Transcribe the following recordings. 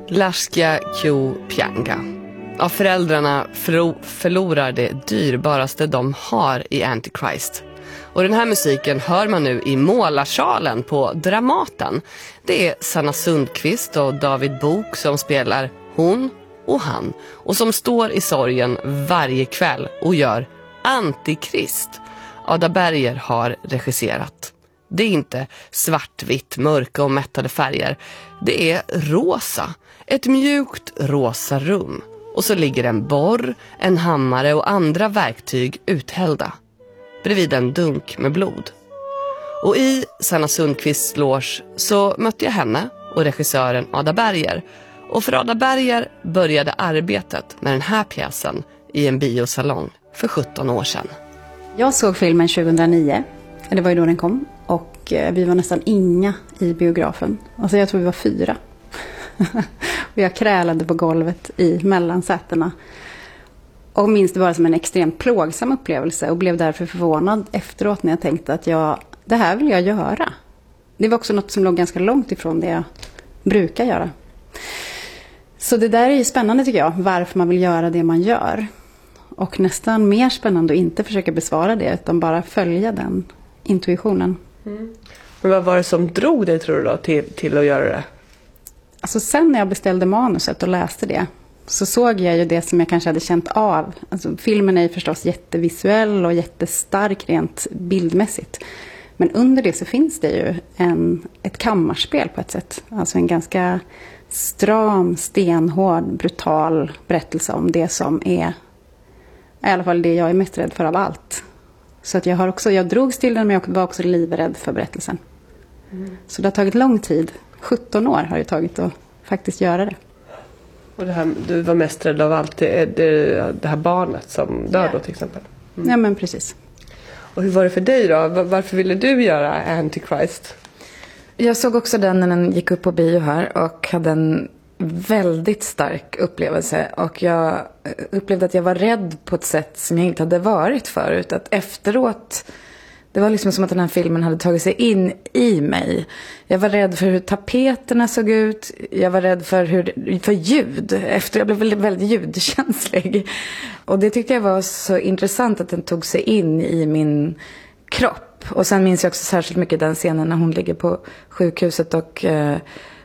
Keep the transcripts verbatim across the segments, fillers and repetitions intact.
Lascia Q Pianga. Ja, föräldrarna förlo- förlorar det dyrbaraste de har i Antichrist. Och den här musiken hör man nu i Målarsalen på Dramaten. Det är Sanna Sundqvist och David Bok som spelar hon och han. Och som står i sorgen varje kväll och gör Antikrist. Ada Berger har regisserat. Det är inte svartvitt, mörka och mättade färger. Det är rosa. Ett mjukt rosa rum. Och så ligger en borr, en hammare och andra verktyg uthällda. Bredvid en dunk med blod. Och i Sanna Sundqvists loge så mötte jag henne och regissören Ada Berger. Och för Ada Berger började arbetet med den här pjäsen i en biosalong för sjutton år sedan. Jag såg filmen tjugohundranio, det var ju då den kom, och vi var nästan inga i biografen. Alltså jag tror vi var fyra. Och jag krälade på golvet i mellansätena. Och minns det bara som en extremt plågsam upplevelse och blev därför förvånad efteråt när jag tänkte att jag, det här vill jag göra. Det var också något som låg ganska långt ifrån det jag brukar göra. Så det där är ju spännande tycker jag, varför man vill göra det man gör. Och nästan mer spännande att inte försöka besvara det utan bara följa den intuitionen. Mm. Men vad var det som drog dig tror du då till, till att göra det? Alltså sen när jag beställde manuset och läste det så såg jag ju det som jag kanske hade känt av. Alltså filmen är ju förstås jättevisuell och jättestark rent bildmässigt. Men under det så finns det ju en, ett kammarspel på ett sätt. Alltså en ganska stram, stenhård, brutal berättelse om det som är i alla fall det jag är mest rädd för av allt. Så att jag har också, jag drogs till den men jag var också livrädd för berättelsen. Mm. Så det har tagit lång tid. sjutton år har det tagit att faktiskt göra det. Och det här, du var mest rädd av allt, det är det, det här barnet som dör då till exempel. Mm. Ja men precis. Och hur var det för dig då? Varför ville du göra Antichrist? Jag såg också den när den gick upp på bio här och hade en väldigt stark upplevelse. Och jag upplevde att jag var rädd på ett sätt som jag inte hade varit förut. Att efteråt, det var liksom som att den här filmen hade tagit sig in i mig. Jag var rädd för hur tapeterna såg ut. Jag var rädd för, hur, för ljud. Efter, jag blev väldigt, väldigt ljudkänslig. Och det tyckte jag var så intressant att den tog sig in i min kropp. Och sen minns jag också särskilt mycket den scenen när hon ligger på sjukhuset och eh,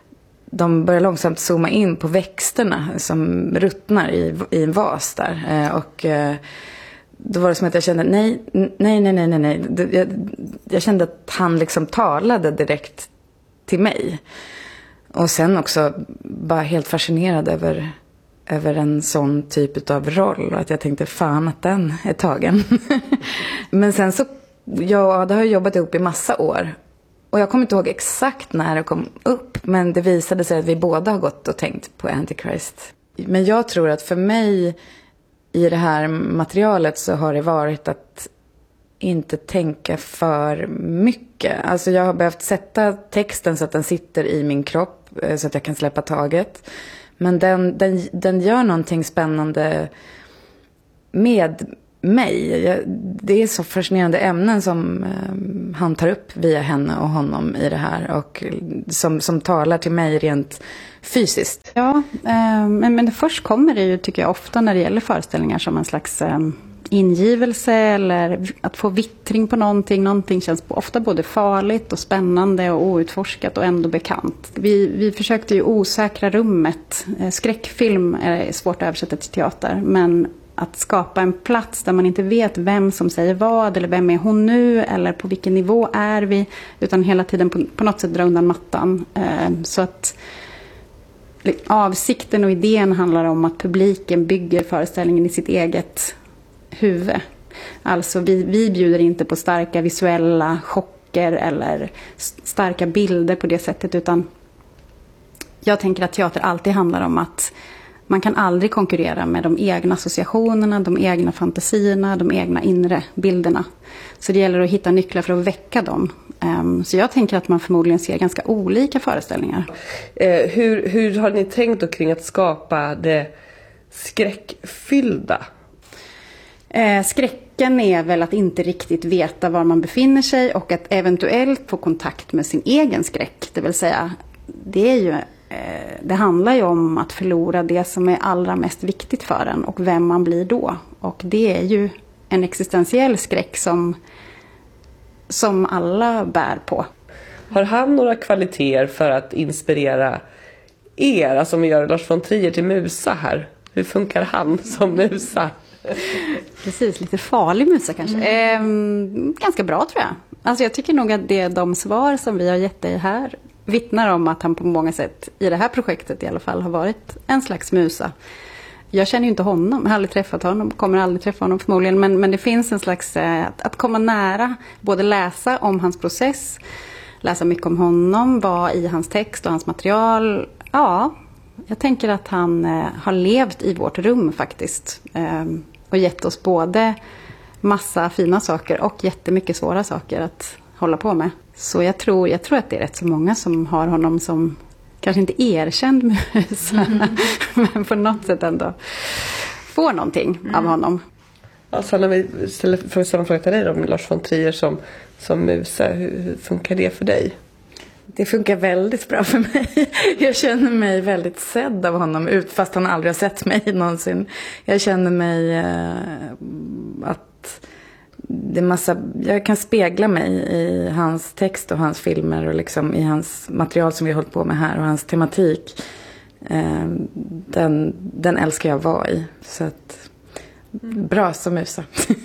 de börjar långsamt zooma in på växterna som ruttnar i, i en vas där. Eh, och eh, då var det som att jag kände nej, nej, nej, nej, nej, nej. Jag, jag kände att han liksom talade direkt till mig. Och sen också bara helt fascinerad över, över en sån typ av roll. Och att jag tänkte fan att den är tagen. Men sen så, ja, det har jag jobbat ihop i massa år. Och jag kommer inte ihåg exakt när det kom upp. Men det visade sig att vi båda har gått och tänkt på Antichrist. Men jag tror att för mig i det här materialet så har det varit att inte tänka för mycket. Alltså jag har behövt sätta texten så att den sitter i min kropp så att jag kan släppa taget. Men den, den, den gör någonting spännande med mig. Jag, det är så fascinerande ämnen som eh, han tar upp via henne och honom i det här. Och som, som talar till mig rent fysiskt. Ja, eh, men, men först kommer det ju tycker jag ofta när det gäller föreställningar som en slags eh, ingivelse eller att få vittring på någonting. Någonting känns ofta både farligt och spännande och outforskat och ändå bekant. Vi, vi försökte ju osäkra rummet. Eh, skräckfilm är svårt att översätta till teater, men att skapa en plats där man inte vet vem som säger vad eller vem är hon nu eller på vilken nivå är vi, utan hela tiden på, på något sätt dra undan mattan. Eh, så att avsikten och idén handlar om att publiken bygger föreställningen i sitt eget huvud. Alltså vi, vi bjuder inte på starka visuella chocker eller starka bilder på det sättet, utan jag tänker att teater alltid handlar om att man kan aldrig konkurrera med de egna associationerna, de egna fantasierna, de egna inre bilderna. Så det gäller att hitta nycklar för att väcka dem. Så jag tänker att man förmodligen ser ganska olika föreställningar. Eh, hur, hur har ni tänkt då kring att skapa det skräckfyllda? Eh, skräcken är väl att inte riktigt veta var man befinner sig och att eventuellt få kontakt med sin egen skräck. Det vill säga, det är ju eh, det handlar ju om att förlora det som är allra mest viktigt för en och vem man blir då. Och det är ju en existentiell skräck som, som alla bär på. Har han några kvaliteter för att inspirera er, alltså om vi gör Lars von Trier till musa här? Hur funkar han som musa? Precis, lite farlig musa kanske. Mm. Eh, ganska bra tror jag. Alltså jag tycker nog att det, de svar som vi har gett dig här vittnar om att han på många sätt, i det här projektet i alla fall, har varit en slags musa. Jag känner ju inte honom, jag har aldrig träffat honom, kommer aldrig träffa honom förmodligen. Men, men det finns en slags, eh, att, att komma nära, både läsa om hans process, läsa mycket om honom, vara i hans text och hans material. Ja, jag tänker att han eh, har levt i vårt rum faktiskt. Eh, och gett oss både massa fina saker och jättemycket svåra saker att hålla på med. Så jag tror, jag tror att det är rätt så många som har honom som kanske inte erkänd musa. Mm. Men på något sätt ändå får någonting mm. av honom. Alltså när vi ställer samma fråga till dig om Lars von Trier som, som musa, hur, hur funkar det för dig? Det funkar väldigt bra för mig. Jag känner mig väldigt sedd av honom, fast han aldrig har sett mig någonsin. Jag känner mig eh, att det är massa, jag kan spegla mig i hans text och hans filmer och liksom i hans material som vi har hållit på med här och hans tematik. Eh, den, den älskar jag att vara i. Så att, bra som musa.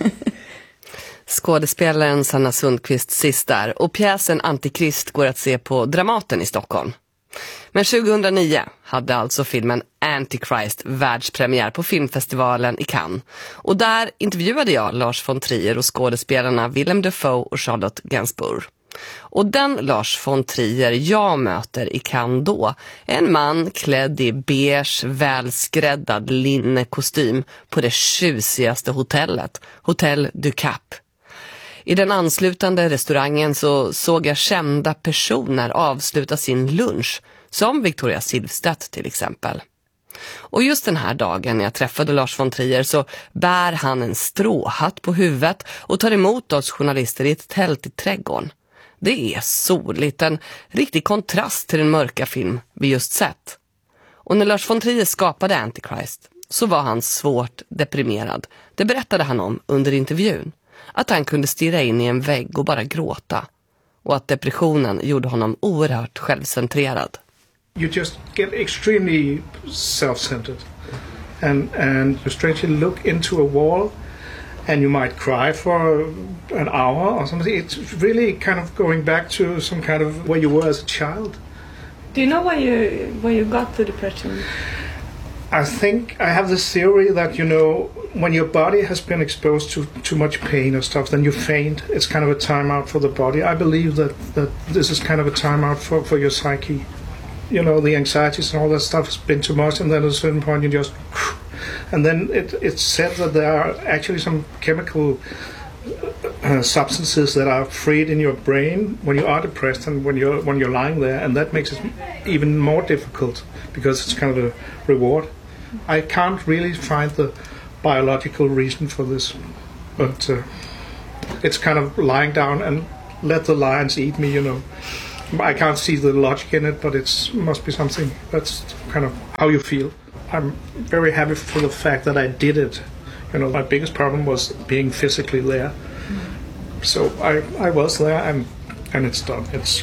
Skådespelaren Sanna Sundqvist sist där, och pjäsen Antikrist går att se på Dramaten i Stockholm. Men tjugohundranio hade alltså filmen Antichrist världspremiär på filmfestivalen i Cannes. Och där intervjuade jag Lars von Trier och skådespelarna Willem Dafoe och Charlotte Gainsbourg. Och den Lars von Trier jag möter i Cannes då är en man klädd i beige, välskräddad linnekostym på det tjusigaste hotellet, Hotel du Cap. I den anslutande restaurangen så såg jag kända personer avsluta sin lunch, som Victoria Silvstedt till exempel. Och just den här dagen när jag träffade Lars von Trier så bär han en stråhatt på huvudet och tar emot oss journalister i ett tält i trädgården. Det är soligt, en riktig kontrast till den mörka film vi just sett. Och när Lars von Trier skapade Antichrist så var han svårt deprimerad. Det berättade han om under intervjun. Att han kunde stirra in i en vägg och bara gråta. Och att depressionen gjorde honom oerhört självcentrerad. You just get extremely self-centered. And, and you strangely look into a wall and you might cry for an hour or something. It's really kind of going back to some kind of where you were as a child. Do you know why you, why you got the depression? I think I have this theory that, you know, when your body has been exposed to too much pain or stuff, then you faint. It's kind of a time out for the body. I believe that, that this is kind of a time out for, for your psyche. You know, the anxieties and all that stuff has been too much, and then at a certain point you just... And then it, it's said that there are actually some chemical uh, substances that are freed in your brain when you are depressed and when you're, when you're lying there, and that makes it even more difficult because it's kind of a reward. I can't really find the biological reason for this, but uh, it's kind of lying down and let the lions eat me, you know. I can't see the logic in it, but it must be something that's kind of how you feel. I'm very happy for the fact that I did it. You know, my biggest problem was being physically there. So I, I was there, and, and it's done. It's,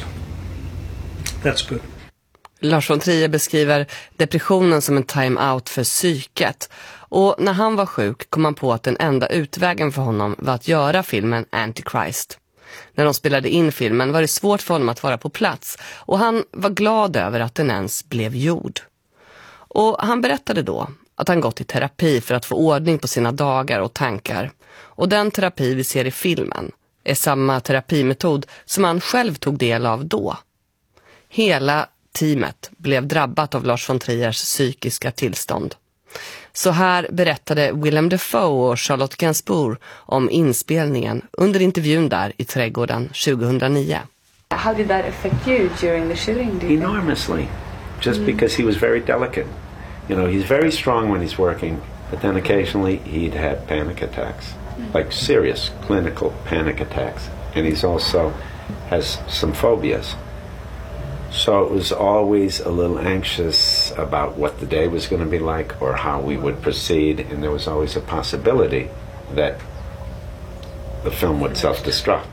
that's good. Lars von Trier beskriver depressionen som en time-out för psyket. Och när han var sjuk kom han på att den enda utvägen för honom var att göra filmen Antichrist. När de spelade in filmen var det svårt för honom att vara på plats, och han var glad över att den ens blev gjord. Och han berättade då att han gått i terapi för att få ordning på sina dagar och tankar. Och den terapi vi ser i filmen är samma terapimetod som han själv tog del av då. Hela teamet blev drabbat av Lars von Triers psykiska tillstånd. Så här berättade Willem Dafoe och Charlotte Gainsbourg om inspelningen under intervjun där i trädgården tjugohundranio. How did that affect you during the shooting? Do you Enormously. think? Just mm. because he was very delicate. You know, he's very strong when he's working, but then occasionally he'd have panic attacks, mm. like serious clinical panic attacks. And he's also has some phobias. So it was always a little anxious about what the day was going to be like or how we would proceed, and there was always a possibility that the film would self-destruct.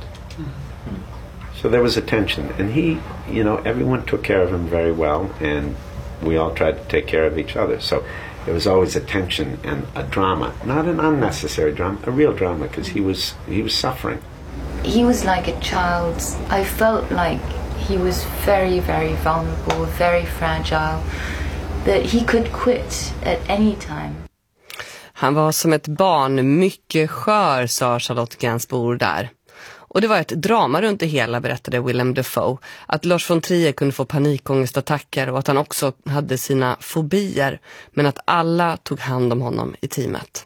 So there was a tension, and he, you know, everyone took care of him very well, and we all tried to take care of each other. So there was always a tension and a drama, not an unnecessary drama, a real drama, because he was he was suffering. He was like a child. I felt like he was very, very vulnerable, very fragile, that he could quit at any time. Han var som ett barn, mycket skör, sa Charlotte Gainsbourg där. Och det var ett drama runt det hela, berättade Willem Dafoe. Att Lars von Trier kunde få panikångestattacker och att han också hade sina fobier. Men att alla tog hand om honom i teamet.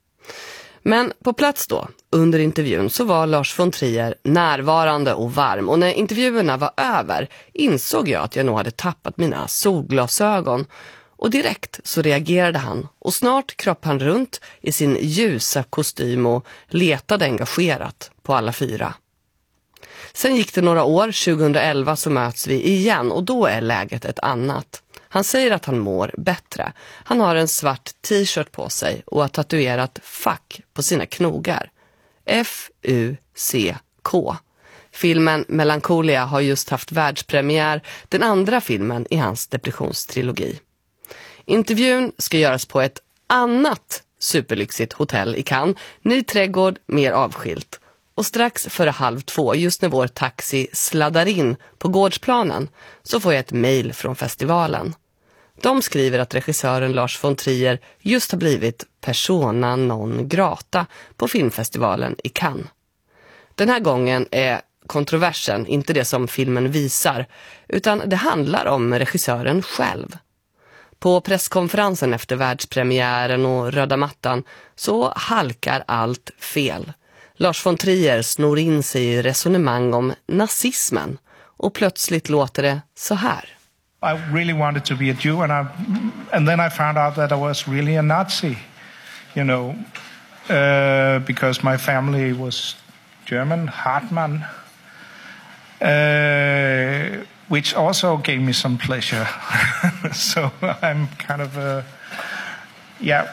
Men på plats då, under intervjun, så var Lars von Trier närvarande och varm. Och när intervjuerna var över insåg jag att jag nog hade tappat mina solglasögon. Och direkt så reagerade han och snart kropp han runt i sin ljusa kostym och letade engagerat på alla fyra. Sen gick det några år, tjugoelva så möts vi igen och då är läget ett annat. Han säger att han mår bättre. Han har en svart t-shirt på sig och har tatuerat fuck på sina knogar. F U C K. Filmen Melancholia har just haft världspremiär, den andra filmen i hans depressionstrilogi. Intervjun ska göras på ett annat superlyxigt hotell i Cannes. Ny trädgård, mer avskilt. Och strax före halv två, just när vår taxi sladdar in på gårdsplanen, så får jag ett mejl från festivalen. De skriver att regissören Lars von Trier just har blivit persona non grata på filmfestivalen i Cannes. Den här gången är kontroversen inte det som filmen visar, utan det handlar om regissören själv. På presskonferensen efter världspremiären och röda mattan så halkar allt fel. Lars von Trier snor in sig i resonemang om nazismen och plötsligt låter det så här. I really wanted to be a Jew, and I, and then I found out that I was really a Nazi, you know, uh, because my family was German, Hartmann, uh, which also gave me some pleasure. So I'm kind of a, yeah,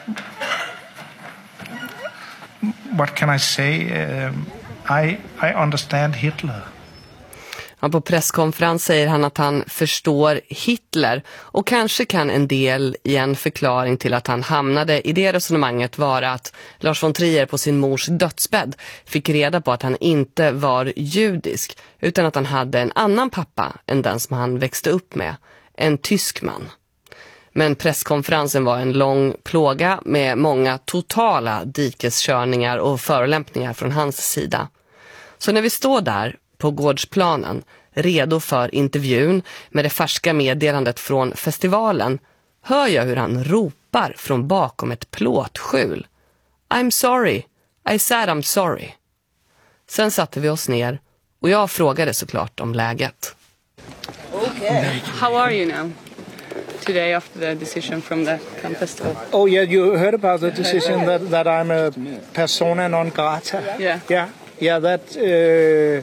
what can I say? Um, I, I understand Hitler. Ja, på presskonferens säger han att han förstår Hitler och kanske kan en del i en förklaring till att han hamnade i det resonemanget vara att Lars von Trier på sin mors dödsbädd fick reda på att han inte var judisk utan att han hade en annan pappa än den som han växte upp med, en tysk man. Men presskonferensen var en lång plåga med många totala dikeskörningar och förolämpningar från hans sida. Så när vi står där på gårdsplanen, redo för intervjun med det färska meddelandet från festivalen, hör jag hur han ropar från bakom ett plåtskjul. I'm sorry, I said I'm sorry. Sen satte vi oss ner och jag frågade såklart om läget. Okay. How are you now? Today after the decision from the Cannes Festival. Oh yeah, you heard about the decision that, that I'm a persona non grata. Yeah. Yeah, yeah, that... Uh,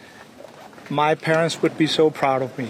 my parents would be so proud of me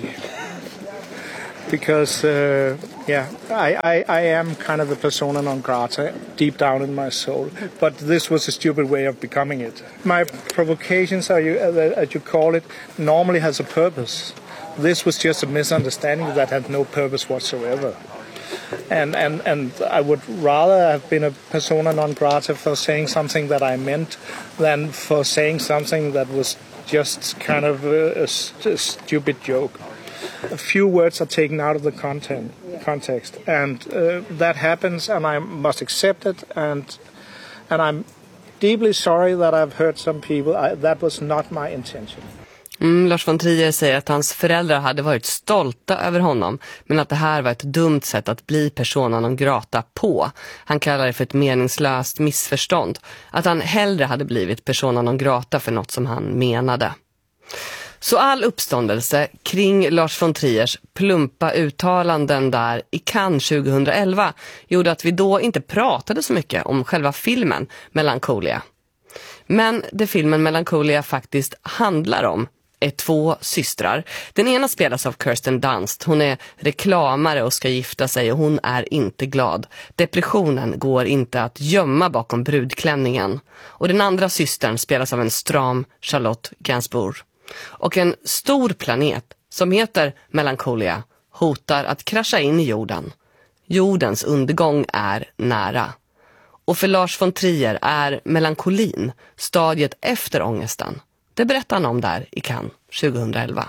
because, uh, yeah, I, I, I am kind of a persona non grata deep down in my soul. But this was a stupid way of becoming it. My provocations, as you, as you call it, normally has a purpose. This was just a misunderstanding that had no purpose whatsoever. And, and, and I would rather have been a persona non grata for saying something that I meant than for saying something that was just kind of a, a, a stupid joke. A few words are taken out of the content, context, and uh, that happens, and I must accept it, and and I'm deeply sorry that I've hurt some people. I, that was not my intention. Mm, Lars von Trier säger att hans föräldrar hade varit stolta över honom, men att det här var ett dumt sätt att bli persona non grata på. Han kallar det för ett meningslöst missförstånd. Att han hellre hade blivit persona non grata för något som han menade. Så all uppståndelse kring Lars von Triers plumpa uttalanden där i Cannes tjugoelva gjorde att vi då inte pratade så mycket om själva filmen Melancholia. Men det filmen Melancholia faktiskt handlar om är två systrar. Den ena spelas av Kirsten Dunst. Hon är reklamare och ska gifta sig och hon är inte glad. Depressionen går inte att gömma bakom brudklänningen. Och den andra systern spelas av en stram Charlotte Gainsbourg. Och en stor planet som heter Melancholia hotar att krascha in i jorden. Jordens undergång är nära. Och för Lars von Trier är melankolin stadiet efter ångesten. Det berättar han om där i Cannes tjugohundraelva.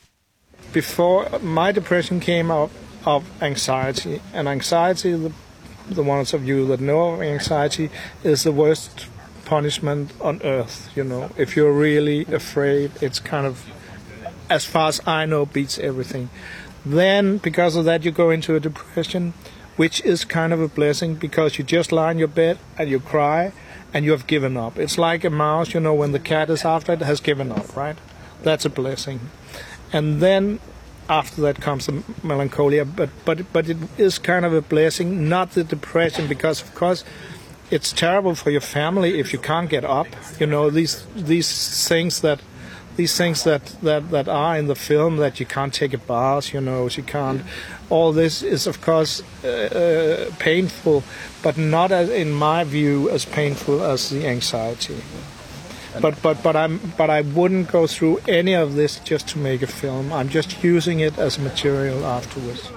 Before my depression came out of anxiety, and anxiety, the, the ones of you that know of anxiety, is the worst punishment on earth, you know. If you're really afraid, it's kind of, as far as I know, beats everything. Then, because of that, you go into a depression, which is kind of a blessing because you just lie in your bed and you cry and you have given up. It's like a mouse, you know, when the cat is after it, has given up, right? That's a blessing. And then after that comes the melancholia, but, but, but it is kind of a blessing, not the depression, because of course it's terrible for your family if you can't get up. You know, these, these things that These things that, that, that are in the film, that you can't take a bath, you know, you can't. All this is, of course, uh, uh, painful, but not as, in my view, as painful as the anxiety. But but but I'm but I wouldn't go through any of this just to make a film. I'm just using it as material afterwards.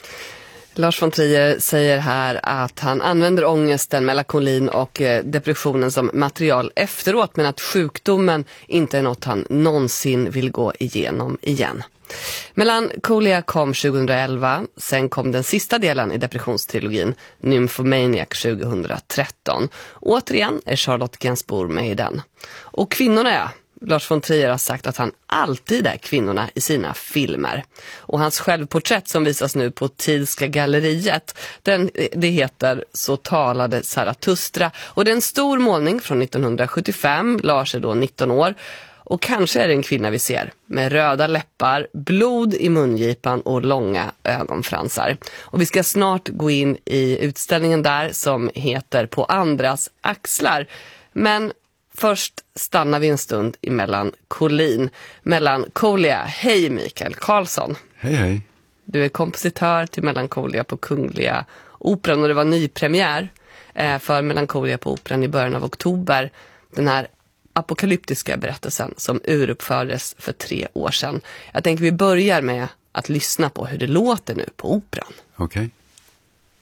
Lars von Trier säger här att han använder ångesten, melankolin och depressionen som material efteråt, men att sjukdomen inte är något han någonsin vill gå igenom igen. Melancholia kom tjugohundraelva, sen kom den sista delen i depressionstrilogin, Nymphomaniac tjugohundratretton. Återigen är Charlotte Gainsbourg med i den. Och kvinnorna är... Lars von Trier har sagt att han alltid är kvinnorna i sina filmer. Och hans självporträtt som visas nu på Tidska galleriet, den, det heter Så talade Zarathustra. Och det är en stor målning från nittonhundrasjuttiofem, Lars är då nitton år. Och kanske är det en kvinna vi ser med röda läppar, blod i mungipan och långa ögonfransar. Och vi ska snart gå in i utställningen där som heter På andras axlar. Men först stannar vi en stund i melankolin. Melancholia. Hej Mikael Karlsson. Hej hej. Du är kompositör till Melancholia på Kungliga Operan och det var nypremiär för Melancholia på Operan i början av oktober. Den här apokalyptiska berättelsen som uruppfördes för tre år sedan. Jag tänker vi börjar med att lyssna på hur det låter nu på Operan. Okej. Okay.